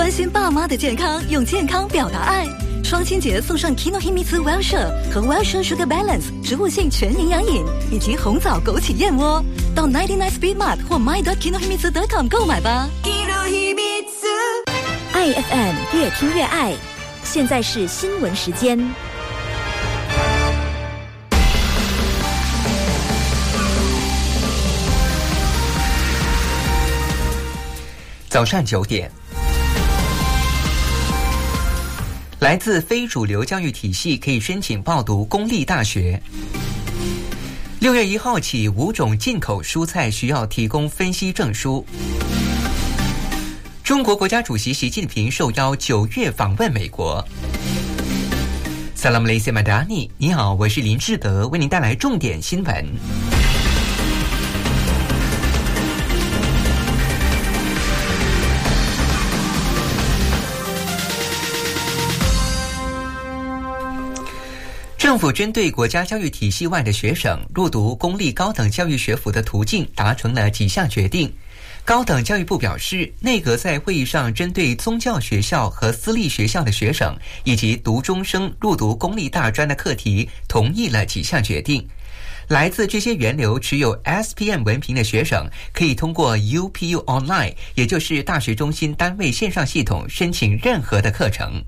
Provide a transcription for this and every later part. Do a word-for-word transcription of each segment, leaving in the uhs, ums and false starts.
关心爸妈的健康，用健康表达爱。双亲节送上 Kinohimitsu Wellshire 和 Wellshire Sugar Balance 植物性全营养饮，以及红枣枸杞燕窝。到 九十九 Speed Mart 或 my dot kinohimitsu dot com 购买吧。 爱 F M 越听越爱，现在是新闻时间。 早上九点，来自非主流教育体系可以申请报读公立大学。六月一号起，五种进口蔬菜需要提供分析证书。中国国家主席习近平受邀九月访问美国。Salam Malaysia Madani， 你好，我是林志德，为您带来重点新闻。政府针对国家教育体系外的学生入读公立高等教育学府的途径达成了几项决定。高等教育部表示，内阁在会议上针对宗教学校和私立学校的学生以及读中生入读公立大专的课题同意了几项决定。来自这些源流持有 S P M 文凭的学生可以通过 U P U Online， 也就是大学中心单位线上系统申请任何的课程。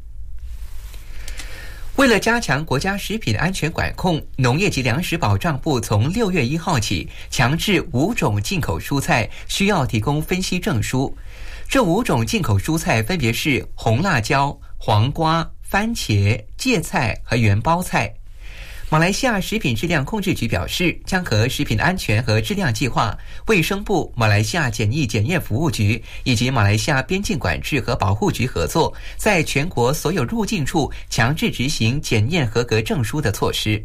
为了加强国家食品安全管控，农业及粮食保障部从六月一号起强制五种进口蔬菜需要提供分析证书。这五种进口蔬菜分别是红辣椒、黄瓜、番茄、芥菜和圆包菜。马来西亚食品质量控制局表示，将和食品安全和质量计划、卫生部、马来西亚检疫检验服务局以及马来西亚边境管制和保护局合作，在全国所有入境处强制执行检验合格证书的措施。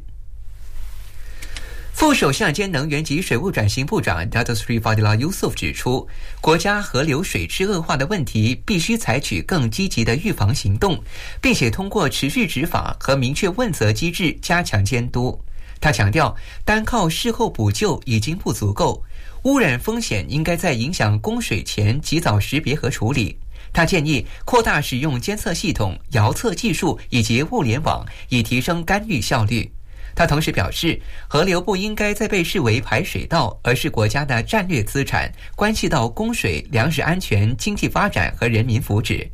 副首相兼能源及水务转型部长 Dato Sri Fadilah Yusof 指出，国家河流水质恶化的问题必须采取更积极的预防行动，并且通过持续执法和明确问责机制加强监督。他强调，单靠事后补救已经不足够，污染风险应该在影响供水前及早识别和处理。他建议扩大使用监测系统、遥测技术以及物联网，以提升干预效率。他同时表示，河流不应该再被视为排水道，而是国家的战略资产，关系到供水、粮食安全、经济发展和人民福祉。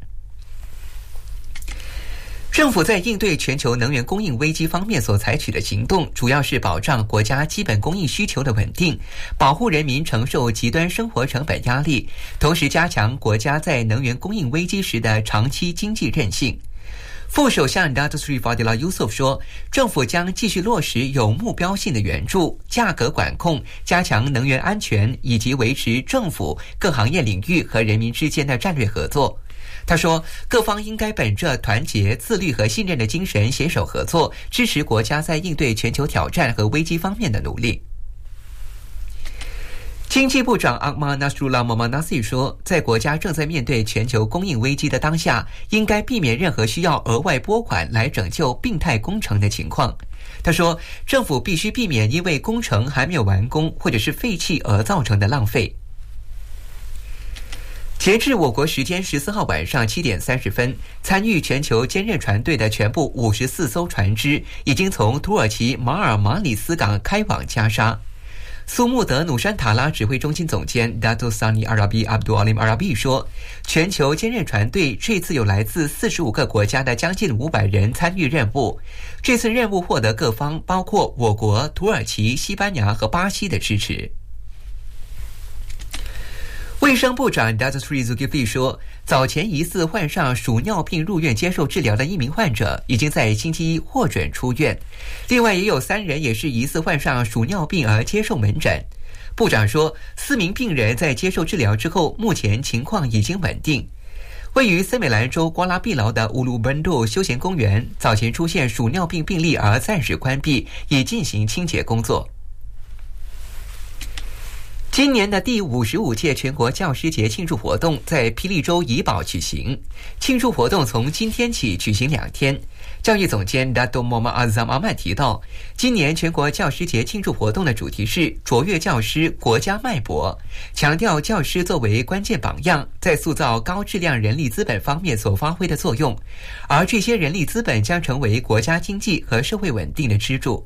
政府在应对全球能源供应危机方面所采取的行动，主要是保障国家基本供应需求的稳定，保护人民承受极端生活成本压力，同时加强国家在能源供应危机时的长期经济韧性。副首相 Dato Sri Fadilah Yusof 说，政府将继续落实有目标性的援助、价格管控、加强能源安全，以及维持政府、各行业领域和人民之间的战略合作。他说，各方应该本着团结、自律和信任的精神携手合作，支持国家在应对全球挑战和危机方面的努力。经济部长 Ahmad Nasrullah Mohamed Nasir 说，在国家正在面对全球供应危机的当下，应该避免任何需要额外拨款来拯救病态工程的情况。他说，政府必须避免因为工程还没有完工或者是废弃而造成的浪费。截至我国时间十四号晚上七点三十分，参与全球坚韧船队的全部五十四艘船只已经从土耳其马尔马里斯港开往加沙。苏穆德努山塔拉指挥中心总监 Dato Sani Arabi Abdul Alim Arabi 说，全球坚韧船队这次有来自四十五个国家的将近五百人参与任务。这次任务获得各方包括我国、土耳其、西班牙和巴西的支持。卫生部长 Dato Sri Zulkifli 说，早前疑似患上鼠尿病入院接受治疗的一名患者已经在星期一获准出院，另外也有三人也是疑似患上鼠尿病而接受门诊。部长说，四名病人在接受治疗之后，目前情况已经稳定。位于森美兰州瓜拉毕劳的乌鲁本多休闲公园早前出现鼠尿病病例而暂时关闭，以进行清洁工作。 今年的第五十五届全国教师节庆祝活动在霹雳州怡保举行，庆祝活动从今天起举行两天。教育总监 Dato Muhammad Azam Ahmad 提到，今年全国教师节庆祝活动的主题是卓越教师国家脉搏，强调教师作为关键榜样，在塑造高质量人力资本方面所发挥的作用，而这些人力资本将成为国家经济和社会稳定的支柱。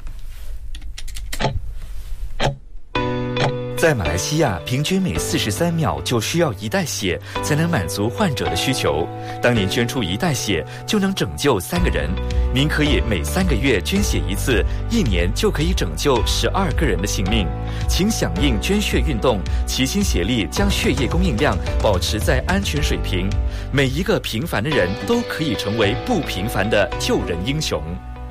在马来西亚，平均每四十三秒就需要一袋血才能满足患者的需求。当您捐出一袋血，就能拯救三个人。您可以每三个月捐血一次，一年就可以拯救十二个人的性命。请响应捐血运动，齐心协力将血液供应量保持在安全水平。每一个平凡的人都可以成为不平凡的救人英雄。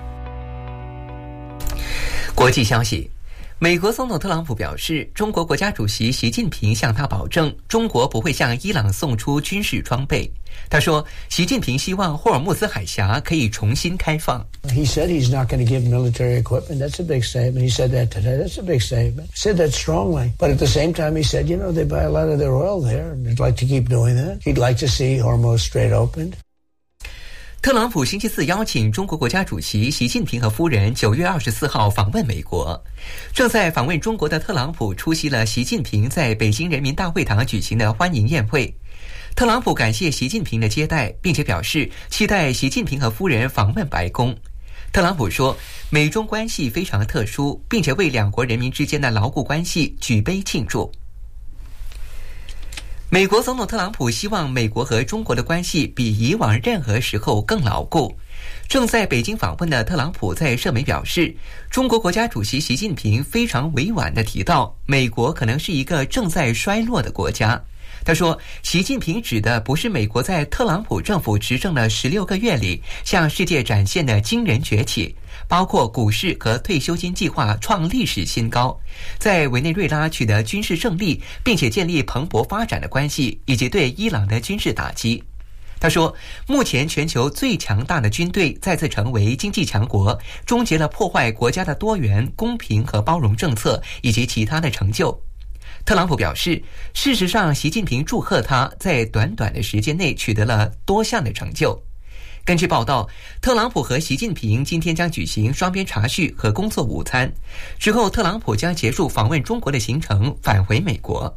国际消息。美国总统特朗普表示，中国国家主席习近平向他保证，中国不会向伊朗送出军事装备。他说，习近平希望霍尔木兹海峡可以重新开放。 He said he's not going to give military equipment. That's a big statement. He said that today. That's a big statement. He said that strongly. But at the same time, he said, you know, they buy a lot of their oil there, and they'd like to keep doing that. He'd like to see Hormuz Strait opened. 特朗普星期四邀请中国国家主席习近平和夫人九月二十四号访问美国。正在访问中国的特朗普出席了习近平在北京人民大会堂举行的欢迎宴会。特朗普感谢习近平的接待，并且表示期待习近平和夫人访问白宫。特朗普说，美中关系非常特殊，并且为两国人民之间的牢固关系举杯庆祝。美国总统特朗普希望美国和中国的关系比以往任何时候更牢固。正在北京访问的特朗普在社媒表示，中国国家主席习近平非常委婉地提到，美国可能是一个正在衰落的国家。他说，习近平指的不是美国在特朗普政府执政的十六个月里向世界展现的惊人崛起，包括股市和退休金计划创历史新高，在委内瑞拉取得军事胜利，并且建立蓬勃发展的关系，以及对伊朗的军事打击。他说，目前全球最强大的军队再次成为经济强国，终结了破坏国家的多元、公平和包容政策以及其他的成就。特朗普表示，事实上，习近平祝贺他在短短的时间内取得了多项的成就。根据报道，特朗普和习近平今天将举行双边茶叙和工作午餐，之后特朗普将结束访问中国的行程，返回美国。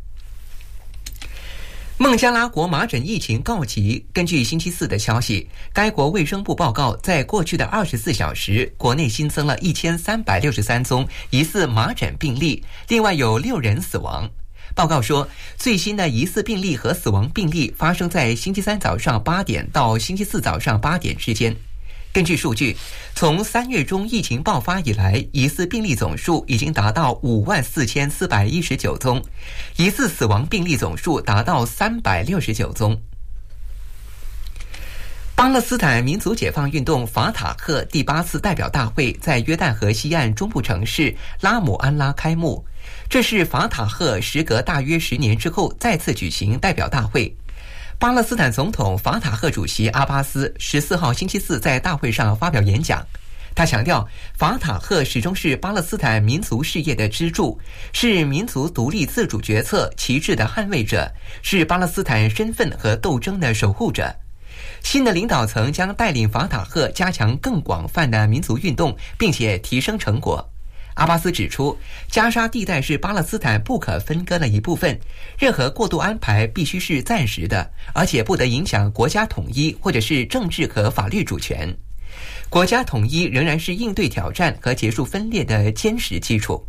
孟加拉国麻疹疫情告急，根据星期四的消息，该国卫生部报告，在过去的二十四小时，国内新增了一千三百六十三宗疑似麻疹病例，另外有六人死亡。报告说，最新的疑似病例和死亡病例发生在星期三早上八点到星期四早上八点之间。根据数据，从三月中疫情爆发以来，疑似病例总数已经达到五万四千四百一十九宗，疑似死亡病例总数达到三百六十九宗。巴勒斯坦民族解放运动法塔赫第八次代表大会在约旦河西岸中部城市拉姆安拉开幕，这是法塔赫时隔大约十年之后再次举行代表大会。巴勒斯坦总统法塔赫主席阿巴斯十四号星期四在大会上发表演讲，他强调，法塔赫始终是巴勒斯坦民族事业的支柱，是民族独立自主决策旗帜的捍卫者，是巴勒斯坦身份和斗争的守护者。新的领导层将带领法塔赫加强更广泛的民族运动，并且提升成果。阿巴斯指出，加沙地带是巴勒斯坦不可分割的一部分，任何过渡安排必须是暂时的，而且不得影响国家统一或者是政治和法律主权。国家统一仍然是应对挑战和结束分裂的坚实基础。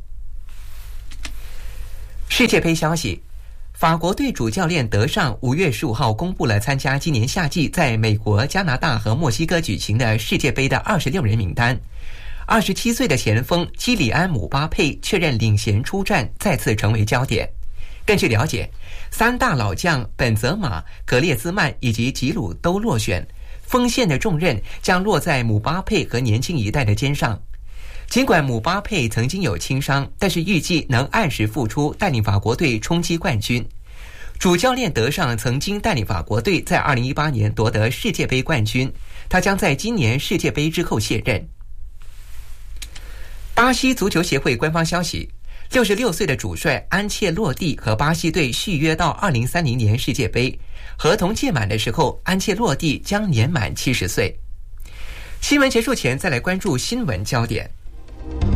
世界杯消息，法国队主教练德尚五月十五号公布了参加今年夏季在美国、加拿大和墨西哥举行的世界杯的二十六人名单。二十七岁的前锋基里安·姆巴佩确认领衔出战，再次成为焦点。根据了解，三大老将本泽马、格列兹曼以及吉鲁都落选，锋线的重任将落在姆巴佩和年轻一代的肩上。尽管姆巴佩曾经有轻伤，但是预计能按时复出，带领法国队冲击冠军。主教练德尚曾经带领法国队在二零一八年夺得世界杯冠军，他将在今年世界杯之后卸任。巴西足球协会官方消息， 六十六岁的主帅安切洛蒂和巴西队续约到二零三零年世界杯，合同届满的时候，安切洛蒂将年满七十岁。新闻结束前，再来关注新闻焦点。